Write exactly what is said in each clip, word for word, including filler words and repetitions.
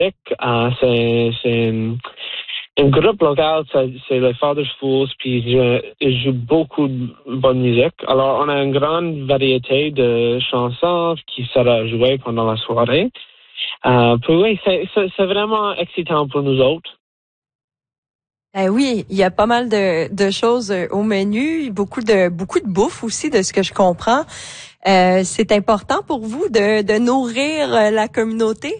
Euh, c'est, c'est une, un groupe local, c'est, c'est les Father's Fools, puis ils, ils jouent beaucoup de bonne musique. Alors, on a une grande variété de chansons qui sera jouées pendant la soirée. Euh, puis oui, c'est, c'est, c'est vraiment excitant pour nous autres. Ben oui, il y a pas mal de, de choses au menu, beaucoup de beaucoup de bouffe aussi, de ce que je comprends. Euh, c'est important pour vous de, de nourrir la communauté?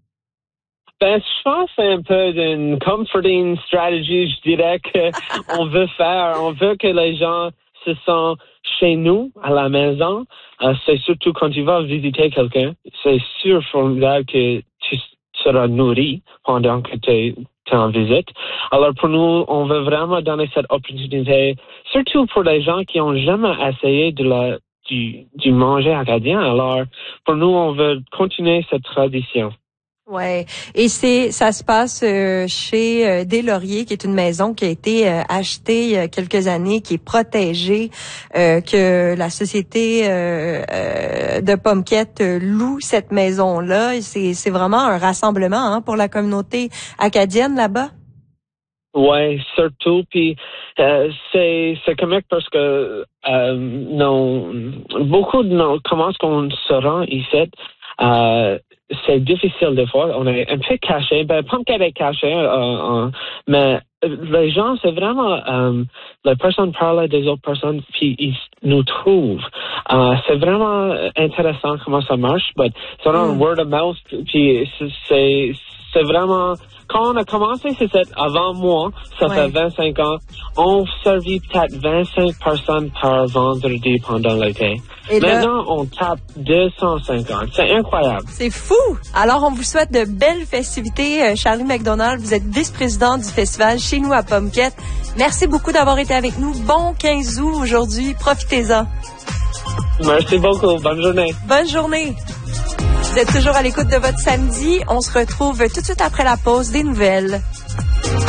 Ben, je pense que c'est un peu d'une comforting strategy, je dirais qu'on veut faire. On veut que les gens se sentent chez nous, à la maison. Euh, c'est surtout quand tu vas visiter quelqu'un, c'est sûr formidable que tu seras nourri pendant que tu es en visite. Alors pour nous, on veut vraiment donner cette opportunité, surtout pour les gens qui ont jamais essayé de la, du, du manger acadien. Alors pour nous, on veut continuer cette tradition. Ouais, et c'est ça se passe euh, chez euh, Des Lauriers, qui est une maison qui a été euh, achetée il y a quelques années, qui est protégée, euh, que la société euh, euh, de Pomquette loue cette maison-là. Et c'est c'est vraiment un rassemblement hein, pour la communauté acadienne là-bas. Ouais, surtout, puis euh, c'est c'est comique parce que euh, non, beaucoup de nos comment est-ce qu'on se rend ici. Euh, c'est difficile des fois. On est un peu caché. Ben, pas qu'elle est cachée, euh, euh, mais les gens, c'est vraiment euh, les personnes parlent des autres personnes puis ils nous trouvent. Euh, c'est vraiment intéressant comment ça marche, mais c'est un mm. word of mouth. Puis c'est c'est vraiment quand on a commencé, c'était avant moi, ça ouais. fait vingt-cinq ans. On servit peut-être vingt-cinq personnes par vendredi pendant l'été. Et maintenant, là, on tape deux cent cinquante. C'est incroyable. C'est fou! Alors, on vous souhaite de belles festivités. Charlie McDonald, vous êtes vice-président du festival Chez nous à Pomquette. Merci beaucoup d'avoir été avec nous. Bon quinze août aujourd'hui. Profitez-en. Merci beaucoup. Bonne journée. Bonne journée. Vous êtes toujours à l'écoute de votre samedi. On se retrouve tout de suite après la pause des nouvelles.